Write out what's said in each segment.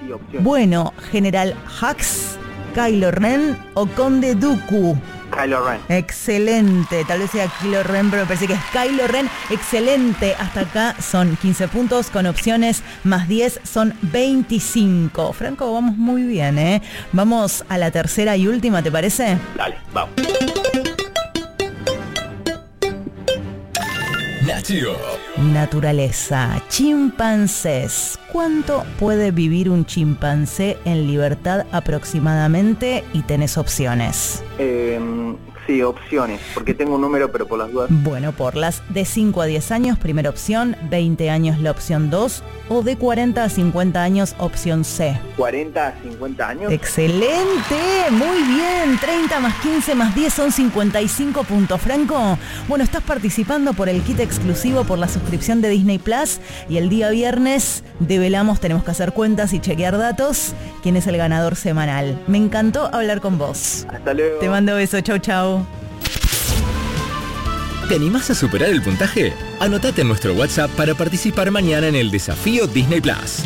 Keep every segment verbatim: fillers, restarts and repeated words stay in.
Sí, opciones. Bueno, General Hux, Kylo Ren o Conde Dooku. Kylo Ren. Excelente, tal vez sea Kylo Ren, pero me parece que es Kylo Ren. Excelente, hasta acá son quince puntos con opciones más diez, son veinticinco. Franco, vamos muy bien, ¿eh? Vamos a la tercera y última, ¿te parece? Dale, vamos. Nacho. Naturaleza, chimpancés. ¿Cuánto puede vivir un chimpancé en libertad aproximadamente? Y tenés opciones. Eh, sí, opciones, porque tengo un número, pero por las dudas. Bueno, por las de cinco a diez años, primera opción, veinte años la opción dos, o de cuarenta a cincuenta años, opción C. cuarenta a cincuenta años. ¡Excelente! Muy bien, treinta más quince más diez son cincuenta y cinco puntos. Franco, bueno, estás participando por el kit exclusivo por la suscripción de Disney Plus, y el día viernes develamos, tenemos que hacer cuentas y chequear datos, quién es el ganador semanal. Me encantó hablar con vos. Hasta luego. Te mando beso, chau chau. ¿Te animás a superar el puntaje? Anotate en nuestro WhatsApp para participar mañana en el desafío Disney Plus.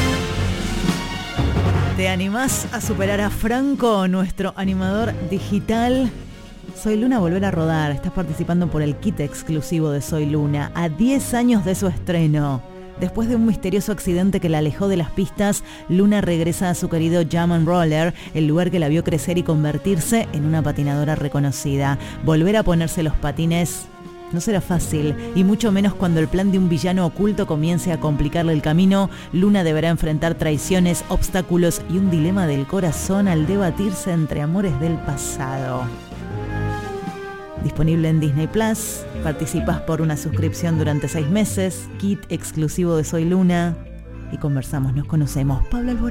¿Te animás a superar a Franco, nuestro animador digital? Soy Luna, volver a rodar. Estás participando por el kit exclusivo de Soy Luna, a diez años de su estreno. Después de un misterioso accidente que la alejó de las pistas, Luna regresa a su querido Jam and Roller, el lugar que la vio crecer y convertirse en una patinadora reconocida. Volver a ponerse los patines no será fácil, y mucho menos cuando el plan de un villano oculto comience a complicarle el camino. Luna deberá enfrentar traiciones, obstáculos y un dilema del corazón al debatirse entre amores del pasado. Disponible en Disney Plus. Participas por una suscripción durante seis meses. Kit exclusivo de Soy Luna. Y conversamos, nos conocemos. Pablo Alborán.